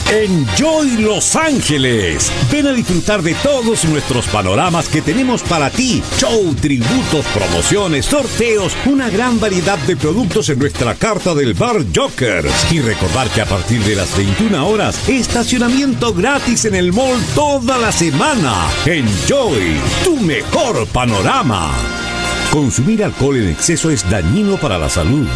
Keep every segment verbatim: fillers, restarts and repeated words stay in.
Enjoy Los Ángeles. Ven a disfrutar de todos nuestros panoramas que tenemos para ti. Show, tributos, promociones, sorteos, una gran variedad de productos en nuestra carta del bar Jokers. Y recordar que a partir de las veintiuna horas, estacionamiento gratis en el mall toda la semana. Enjoy, tu mejor panorama. Consumir alcohol en exceso es dañino para la salud.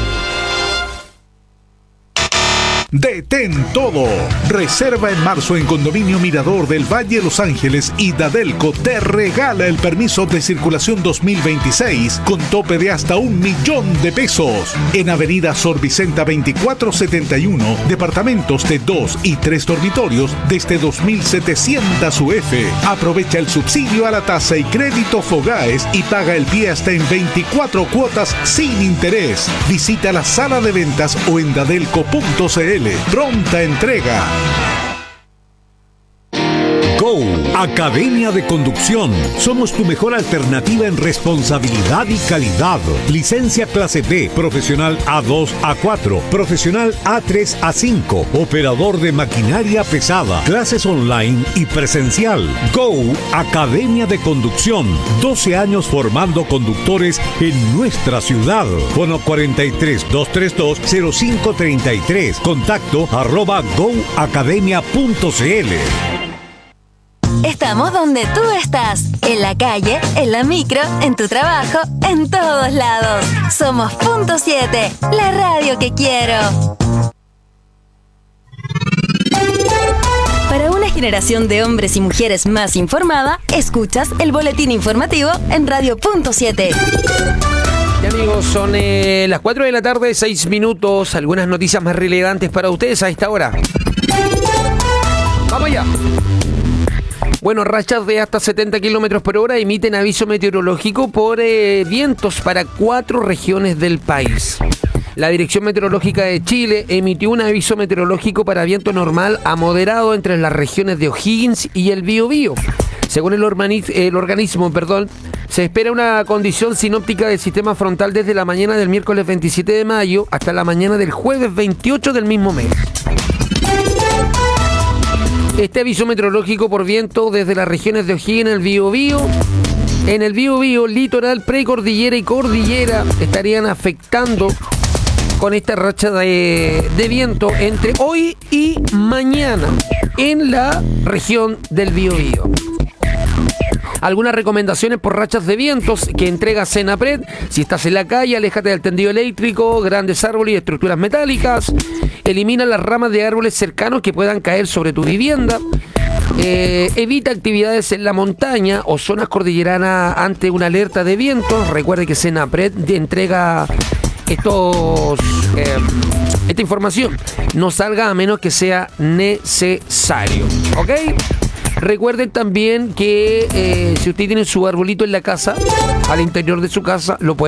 Detén todo. Reserva en marzo en Condominio Mirador del Valle Los Ángeles y Dadelco te regala el permiso de circulación dos mil veintiséis con tope de hasta un millón de pesos. En Avenida Sor Vicenta veinticuatro setenta y uno, departamentos de dos y tres dormitorios desde dos mil setecientos U F. Aprovecha el subsidio a la tasa y crédito Fogaes y paga el pie hasta en veinticuatro cuotas sin interés. Visita la sala de ventas o en dadelco punto c l. Pronta entrega. Go, Academia de Conducción. Somos tu mejor alternativa en responsabilidad y calidad. Licencia clase B, profesional A dos a cuatro, profesional A tres a cinco, operador de maquinaria pesada, clases online y presencial. Go, Academia de Conducción. doce años formando conductores en nuestra ciudad. Fono cuarenta y tres, doscientos treinta y dos, cero cinco treinta y tres. Contacto arroba go academia punto c l. Estamos donde tú estás, en la calle, en la micro, en tu trabajo, en todos lados. Somos Punto siete, la radio que quiero. Para una generación de hombres y mujeres más informada, escuchas el boletín informativo en Radio Punto siete. Y amigos, son eh, las cuatro de la tarde, seis minutos. Algunas noticias más relevantes para ustedes a esta hora. Vamos allá. Bueno, rachas de hasta setenta kilómetros por hora emiten aviso meteorológico por eh, vientos para cuatro regiones del país. La Dirección Meteorológica de Chile emitió un aviso meteorológico para viento normal a moderado entre las regiones de O'Higgins y el Biobío. Según el, organiz- el organismo, perdón, se espera una condición sinóptica del sistema frontal desde la mañana del miércoles veintisiete de mayo hasta la mañana del jueves veintiocho del mismo mes. Este aviso meteorológico por viento desde las regiones de O'Higgins en el Biobío, en el Biobío, litoral, precordillera y cordillera estarían afectando con esta racha de, de viento entre hoy y mañana en la región del Biobío. Algunas recomendaciones por rachas de vientos que entrega Senapred: si estás en la calle, aléjate del tendido eléctrico, grandes árboles y estructuras metálicas. Elimina las ramas de árboles cercanos que puedan caer sobre tu vivienda. Eh, evita actividades en la montaña o zonas cordilleranas ante una alerta de vientos. Recuerde que Senapred entrega estos, eh, esta información. No salga a menos que sea necesario. ¿Ok? Recuerden también que eh, si usted tiene su arbolito en la casa, al interior de su casa, lo puede